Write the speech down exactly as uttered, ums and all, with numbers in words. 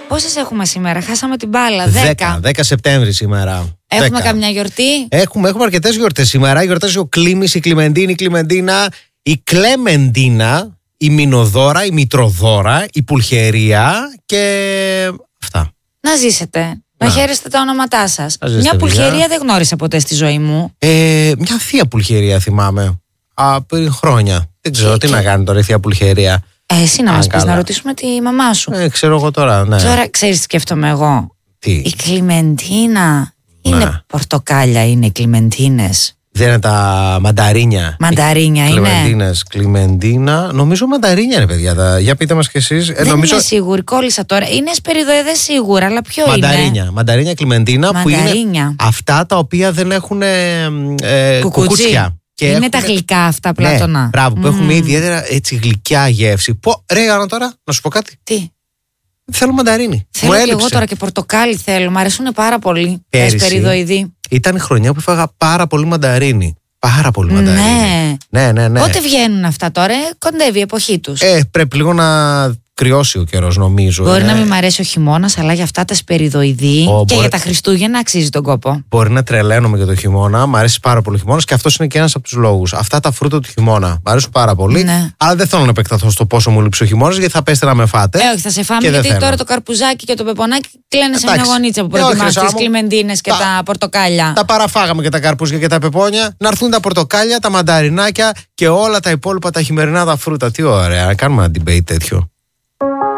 Πόσες έχουμε σήμερα, χάσαμε την μπάλα. δέκα. δέκα Σεπτέμβρη σήμερα. Έχουμε δέκα. καμιά γιορτή. Έχουμε, έχουμε αρκετές γιορτές σήμερα. Γιορτάζει ο Κλήμης, η Κλιμεντίνη, η Κλιμεντίνα, η Κλεμεντίνα, η Μινοδόρα, η Μητροδόρα, η Πουλχερία και αυτά. Να ζήσετε. Να, να χαίρεστε τα ονόματά σας. Μια πουλχερία παιδιά. δεν γνώρισα ποτέ στη ζωή μου. Ε, μια θεία πουλχερία θυμάμαι. Α, πριν χρόνια. Δεν ξέρω και, τι και... να κάνει τώρα η θεία πουλχερία. Ε, εσύ να Αν μας πεις, καλά. να ρωτήσουμε τη μαμά σου. Ε, ξέρω εγώ τώρα, ναι. Τώρα ξέρεις τι σκέφτομαι εγώ. Τι. Η Κλιμεντίνα είναι Ναι. πορτοκάλια, είναι οι Κλιμεντίνες. Δεν είναι τα μανταρίνια. Μανταρίνια είναι. Κλιμεντίνες, Κλιμεντίνα. Νομίζω μανταρίνια είναι, παιδιά. Τα... Για πείτε μας κι εσείς. Ε, Δεν νομίζω... είμαι σίγουρη, κόλλησα τώρα. Είναι σπεριδοειδές σίγουρα, αλλά ποιο Μανταρίνια. είναι. Μανταρίνια, Κλιμεντίνα, που είναι Μανταρίνια. αυτά τα οποία δεν έχουν ε, ε, Κουκούτσι. κουκούτσια. Και Είναι έχουν... τα γλυκά αυτά, Ναι, Πλάτωνα. μπράβο, που Mm. έχουν μια ιδιαίτερα έτσι γλυκιά γεύση. Πω, ρε Άννα, τώρα, να σου πω κάτι. Τι. Θέλω μανταρίνι. Θέλω Μου και έλειψε. εγώ τώρα και πορτοκάλι θέλω. Μ' αρέσουν πάρα πολύ Πέρυσι. τα σπεριδοειδή. Ήταν η χρονιά που φάγα πάρα πολύ μανταρίνι. Πάρα πολύ μανταρίνι. Ναι. Ναι, ναι, ναι. Πότε βγαίνουν αυτά τώρα, ε? Κοντεύει η εποχή τους. Ε, πρέπει λίγο να κρυώσει ο καιρός, νομίζω. Μπορεί ε. να μην μ' αρέσει ο χειμώνας, αλλά για αυτά τα σπεριδοειδή Ω, και μπορεί- για τα Χριστούγεννα αξίζει τον κόπο. Μπορεί να τρελαίνομαι για το χειμώνα. Μ' αρέσει πάρα πολύ ο χειμώνας και αυτός είναι και ένας από τους λόγους. Αυτά τα φρούτα του χειμώνα μ' αρέσουν πάρα πολύ. Ναι. Αλλά δεν θέλω να επεκταθώ στο πόσο μου λείψει ο χειμώνας, γιατί θα πέστε να με φάτε. Ε, όχι, θα σε φάμε και δεν γιατί θέλω. τώρα το καρπουζάκι και το πεπονάκι κλαίνε σε μια Εντάξει. γωνίτσα που Ε, όχι, προτιμάς ρε, τις Σάμο. κλιμεντίνες και Τα- τα πορτοκάλια. Τα παραφάγαμε και τα καρπούζια και τα πεπόνια. Να έρθουν τα πορτοκάλια, τα μανταρινάκια και όλα τα υπόλοιπα τα χειμερινά τα φρούτα. Τι ωραία, να κάνουμε ένα debate τέτοιο.